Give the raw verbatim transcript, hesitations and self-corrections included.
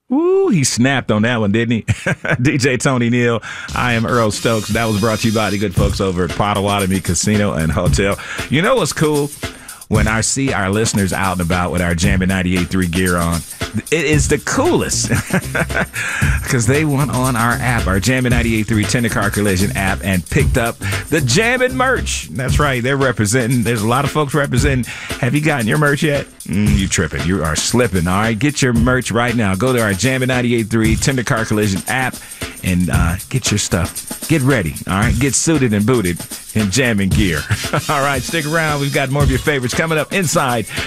Woo, he snapped on that one, didn't he? D J Tony Neal. I am Earl Stokes. That was brought to you by the good folks over at Potawatomi Casino and Hotel. You know what's cool? When I see our listeners out and about with our Jammin' ninety-eight point three gear on, it is the coolest because they went on our app, our Jammin' ninety-eight point three Tender Car Collision app, and picked up the Jammin' merch. That's right. They're representing. There's a lot of folks representing. Have you gotten your merch yet? Mm, you tripping. You are slipping. All right. Get your merch right now. Go to our Jammin' ninety-eight point three Tender Car Collision app and uh, get your stuff. Get ready. All right. Get suited and booted in jamming gear. All right. Stick around. We've got more of your favorites coming up inside